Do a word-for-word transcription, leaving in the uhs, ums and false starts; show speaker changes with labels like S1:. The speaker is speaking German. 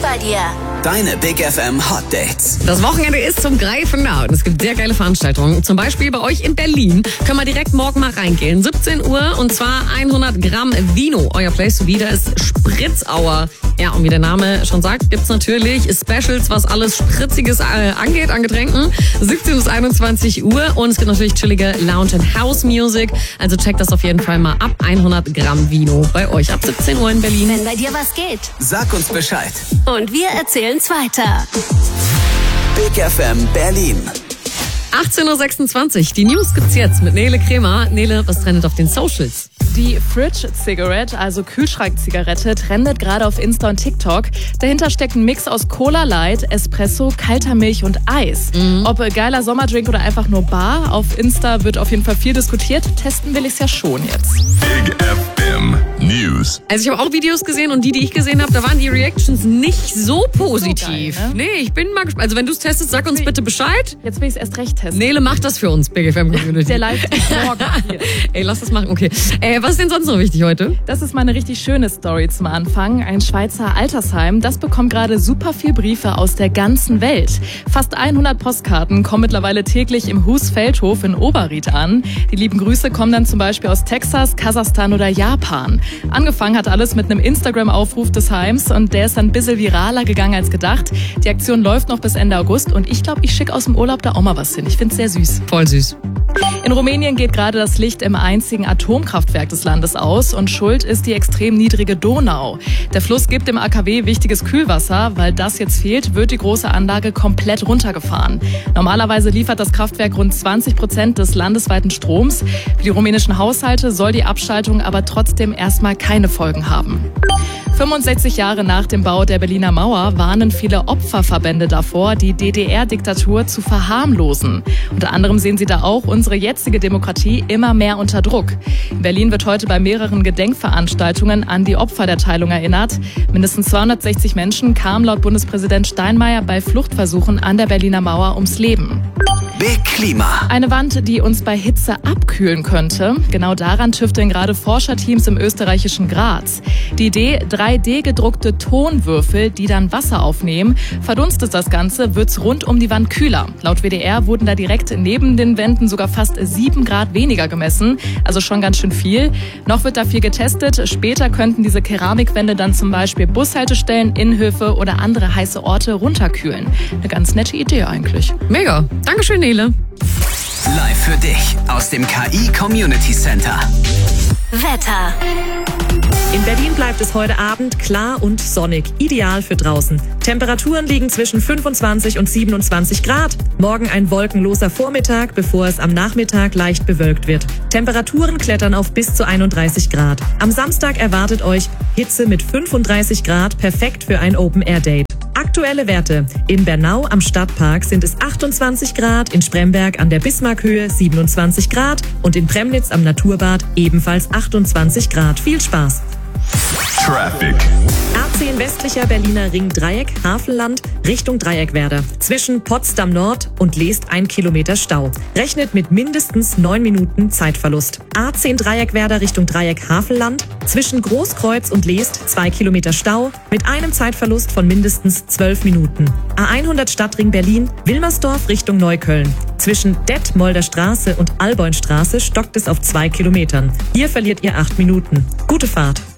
S1: bei dir.
S2: Deine Big F M Hot Dates.
S3: Das Wochenende ist zum Greifen nah und es gibt sehr geile Veranstaltungen. Zum Beispiel bei euch in Berlin. Können wir direkt morgen mal reingehen. siebzehn Uhr und zwar hundert Gramm Vino. Euer Place to be, da ist Spritzauer. Ja, und wie der Name schon sagt, gibt's natürlich Specials, was alles Spritziges äh, angeht an Getränken. siebzehn bis einundzwanzig Uhr und es gibt natürlich chillige Lounge and House Music. Also checkt das auf jeden Fall mal ab. hundert Gramm Vino bei euch ab siebzehn Uhr in Berlin.
S1: Wenn bei dir was geht.
S2: Sag uns Bescheid.
S1: Und wir erzählen's weiter.
S2: Big F M Berlin.
S3: achtzehn Uhr sechsundzwanzig. Die News gibt's jetzt mit Nele Kremer. Nele, was trendet auf den Socials?
S4: Die Fridge Cigarette, also Kühlschrankzigarette, trendet gerade auf Insta und TikTok. Dahinter steckt ein Mix aus Cola Light, Espresso, kalter Milch und Eis. Mhm. Ob geiler Sommerdrink oder einfach nur bar, auf Insta wird auf jeden Fall viel diskutiert. Testen will ich's ja schon jetzt.
S5: Big F M News.
S3: Also ich habe auch Videos gesehen und die, die ich gesehen habe, da waren die Reactions nicht so positiv.
S4: So geil, ne?
S3: Nee, ich bin mal gespannt. Also wenn du es testest, sag uns bitte Bescheid.
S4: Jetzt will ich es erst recht testen.
S3: Nele macht das für uns, Big F M Community.
S4: Der live morgen hier.
S3: Ey, lass das machen, okay. Äh, was ist denn sonst noch wichtig heute?
S4: Das ist mal eine richtig schöne Story zum Anfang. Ein Schweizer Altersheim, das bekommt gerade super viel Briefe aus der ganzen Welt. Fast hundert Postkarten kommen mittlerweile täglich im Husfeldhof in Oberried an. Die lieben Grüße kommen dann zum Beispiel aus Texas, Kasachstan oder Japan. Angefangen hat alles mit einem Instagram-Aufruf des Heims und der ist dann ein bisschen viraler gegangen als gedacht. Die Aktion läuft noch bis Ende August und ich glaube, ich schicke aus dem Urlaub da auch mal was hin. Ich finde es sehr süß.
S3: Voll süß.
S4: In Rumänien geht gerade das Licht im einzigen Atomkraftwerk des Landes aus und schuld ist die extrem niedrige Donau. Der Fluss gibt dem A K W wichtiges Kühlwasser. Weil das jetzt fehlt, wird die große Anlage komplett runtergefahren. Normalerweise liefert das Kraftwerk rund zwanzig Prozent des landesweiten Stroms. Für die rumänischen Haushalte soll die Abschaltung aber trotzdem erstmal keine Folgen haben. fünfundsechzig Jahre nach dem Bau der Berliner Mauer warnen viele Opferverbände davor, die D D R-Diktatur zu verharmlosen. Unter anderem sehen sie da auch unsere jetzige Demokratie immer mehr unter Druck. In Berlin wird heute bei mehreren Gedenkveranstaltungen an die Opfer der Teilung erinnert. Mindestens zweihundertsechzig Menschen kamen laut Bundespräsident Steinmeier bei Fluchtversuchen an der Berliner Mauer ums Leben.
S2: Big Klima.
S4: Eine Wand, die uns bei Hitze abkühlen könnte. Genau daran tüfteln gerade Forscherteams im österreichischen Graz. Die Idee, drei D gedruckte Tonwürfel, die dann Wasser aufnehmen. Verdunstet das Ganze, wird's rund um die Wand kühler. Laut W D R wurden da direkt neben den Wänden sogar fast sieben Grad weniger gemessen. Also schon ganz schön viel. Noch wird da viel getestet. Später könnten diese Keramikwände dann zum Beispiel Bushaltestellen, Innenhöfe oder andere heiße Orte runterkühlen. Eine ganz nette Idee eigentlich.
S3: Mega. Dankeschön, Nele.
S2: Live für dich aus dem K I Community Center.
S1: Wetter.
S6: In Berlin bleibt es heute Abend klar und sonnig, ideal für draußen. Temperaturen liegen zwischen fünfundzwanzig und siebenundzwanzig Grad. Morgen ein wolkenloser Vormittag, bevor es am Nachmittag leicht bewölkt wird. Temperaturen klettern auf bis zu einunddreißig Grad. Am Samstag erwartet euch Hitze mit fünfunddreißig Grad, perfekt für ein Open-Air-Date. Aktuelle Werte. In Bernau am Stadtpark sind es achtundzwanzig Grad, in Spremberg an der Bismarckhöhe siebenundzwanzig Grad und in Premnitz am Naturbad ebenfalls achtundzwanzig Grad. Viel Spaß!
S5: Traffic.
S6: A zehn westlicher Berliner Ring Dreieck, Hafenland, Richtung Dreieckwerder. Zwischen Potsdam Nord und Leest ein Kilometer Stau. Rechnet mit mindestens neun Minuten Zeitverlust. A zehn Dreieckwerder Richtung Dreieck Hafenland. Zwischen Großkreuz und Leest zwei Kilometer Stau mit einem Zeitverlust von mindestens zwölf Minuten. A hundert Stadtring Berlin, Wilmersdorf Richtung Neukölln. Zwischen Detmolder Straße und Alboinstraße stockt es auf zwei Kilometern. Hier verliert ihr acht Minuten. Gute Fahrt.